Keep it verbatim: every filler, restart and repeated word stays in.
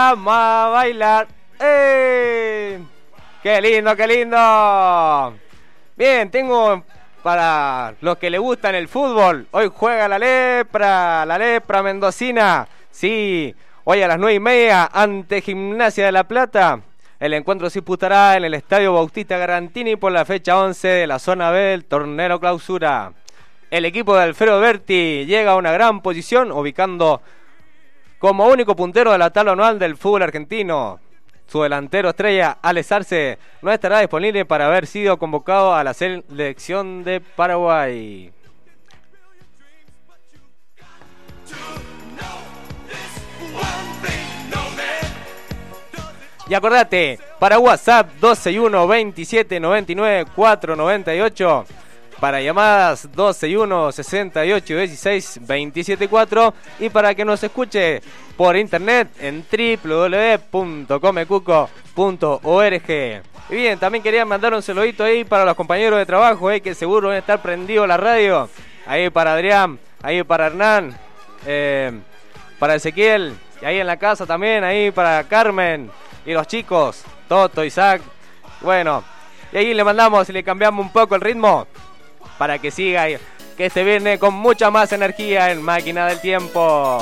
vamos a bailar. ¡Eh! ¡Qué lindo, qué lindo! Bien, tengo para los que le gustan el fútbol. Hoy juega la Lepra, la Lepra mendocina. Sí, hoy a las nueve y media ante Gimnasia de La Plata. El encuentro se disputará en el Estadio Bautista Garantini por la fecha once de la zona B del torneo clausura. El equipo de Alfredo Berti llega a una gran posición, ubicando como único puntero de la tabla anual del fútbol argentino. Su delantero estrella, Alex Arce, no estará disponible para haber sido convocado a la selección de Paraguay. Y acordate, para WhatsApp doce uno veintisiete noventa y nueve cuatrocientos noventa y ocho, para llamadas doce uno sesenta y ocho dieciséis veintisiete cuatro, y para que nos escuche por internet en doble u doble u doble u punto comecuco punto org. Y bien, también quería mandar un saludito ahí para los compañeros de trabajo, eh, que seguro van a estar prendidos la radio. Ahí para Adrián, ahí para Hernán, eh, para Ezequiel, y ahí en la casa también, ahí para Carmen y los chicos, Toto, Isaac. Bueno, y ahí le mandamos y le cambiamos un poco el ritmo para que siga, que se viene con mucha más energía en Máquina del Tiempo.